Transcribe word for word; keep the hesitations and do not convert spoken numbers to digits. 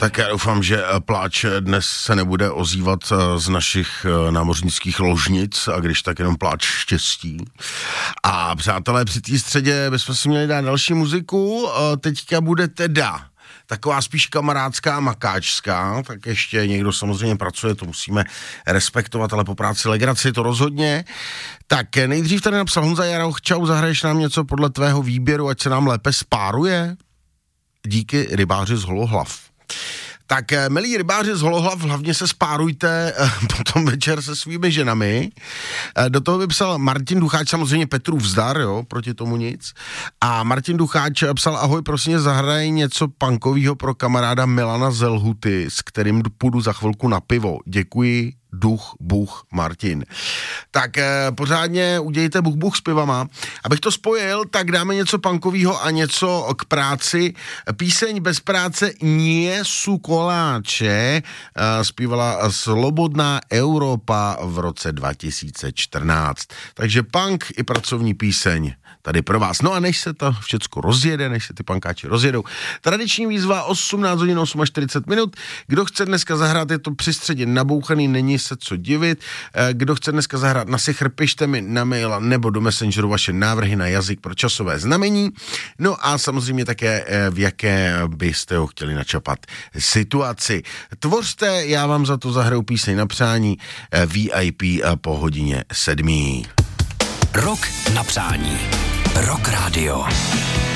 Tak já doufám, že pláč dnes se nebude ozývat z našich námořnických ložnic, a když tak jenom pláč štěstí. A přátelé, při té středě bychom si měli dát další muziku, teďka bude teda taková spíš kamarádská, makáčská, tak ještě někdo samozřejmě pracuje, to musíme respektovat, ale po práci legraci to rozhodně. Tak nejdřív tady napsal Honza Jaroch, čau, zahraješ nám něco podle tvého výběru, ať se nám lépe spáruje? Díky, rybáři z Holohlav. Tak, milí rybáři z Holohlav, hlavně se spárujte potom večer se svými ženami. Do toho by psal Martin Ducháč, samozřejmě Petru vzdar, jo, proti tomu nic. A Martin Ducháč psal, ahoj, prosím, zahraj něco punkovýho pro kamaráda Milana z Lhuty, s kterým půjdu za chvilku na pivo. Děkuji, duch, buch, Martin. Tak eh, pořádně udějte buch, buch s pivama. Abych to spojil, tak dáme něco punkovýho a něco k práci. Píseň Bez práce nie sú koláče eh, zpívala Slobodná Európa v roce dva tisíce čtrnáct. Takže punk i pracovní píseň tady pro vás. No a než se to všecko rozjede, než se ty punkáči rozjedou, tradiční výzva osmnáct hodin čtyřicet osm minut. Kdo chce dneska zahrát, je to při středě nabouchaný, není se co divit. Kdo chce dneska zahrát na sichr, pište mi na mail nebo do Messengeru vaše návrhy na jazyk pro časové znamení. No a samozřejmě také, v jaké byste ho chtěli načapat situaci. Tvořte, já vám za to zahraju píseň na přání V I P po hodině sedmý. Rok na přání. Rock Radio.